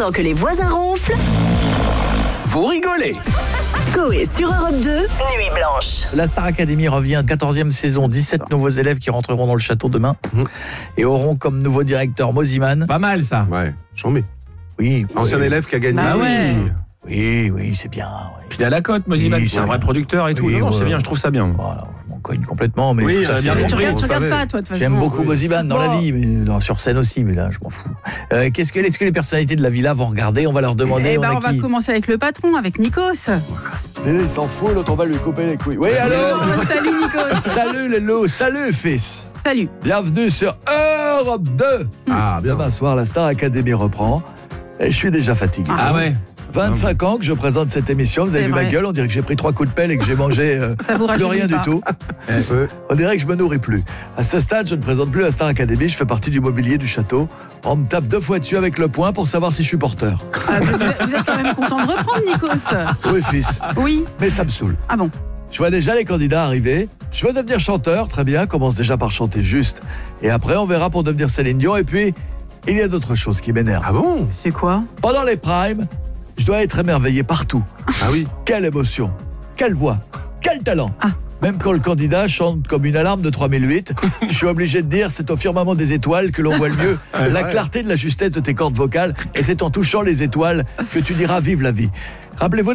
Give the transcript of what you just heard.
Pendant que les voisins ronflent, vous rigolez. Coé sur Europe 2, Nuit Blanche. La Star Academy revient, 14e saison, 17 nouveaux élèves qui rentreront dans le château demain et auront comme nouveau directeur Moziman. Pas mal ça. Ouais, j'en mets. Oui. Ancien élève qui a gagné. Ah ouais. Oui, c'est bien. Ouais. Puis il a la cote, Moziman, Oui, c'est un ça vrai va. producteur et tout. Oui, non, c'est ouais. bien, je trouve ça bien. Voilà, je m'en cogne complètement, mais Oui, tout ça, bien c'est- compris. Tu regardes savait. pas, toi, de toute façon. J'aime beaucoup Moziman dans la Bon. vie, mais sur scène aussi, mais là, je m'en fous. Est-ce que les personnalités de la villa vont regarder? On va leur demander. Eh ben, on a va qui commencer avec le patron, avec Nikos. Il s'en fout, l'autre, on va lui couper les couilles. Oui, allô. Salut Nikos. Salut les loups, salut fils. Salut. Bienvenue sur Europe 2. Ah, bien. Demain soir, la Star Academy reprend. Et je suis déjà fatigué. Ah ouais. 25 ans que je présente cette émission. Vous avez C'est vu ma vrai. gueule, on dirait que j'ai pris 3 coups de pelle et que j'ai mangé Ça vous plus rajeunit rien pas. du tout. On dirait que je me nourris plus. À ce stade, je ne présente plus la Star Academy. Je fais partie du mobilier du château. On me tape 2 fois dessus avec le poing pour savoir si je suis porteur. Ah, vous êtes quand même content de reprendre, Nikos. Oui, fils. Oui. Mais ça me saoule. Ah bon. Je vois déjà les candidats arriver. Je veux devenir chanteur, très bien. Commence déjà par chanter juste. Et après, on verra pour devenir Céline Dion. Et puis, il y a d'autres choses qui m'énervent. Ah bon? C'est quoi? Pendant les primes, je dois être émerveillé partout. Ah oui. Quelle émotion, quelle voix, quel talent. Ah. Même quand le candidat chante comme une alarme de 3008, je suis obligé de dire c'est au firmament des étoiles que l'on voit le mieux la vrai. clarté de la justesse de tes cordes vocales et c'est en touchant les étoiles que tu diras vive la vie. Rappelez-vous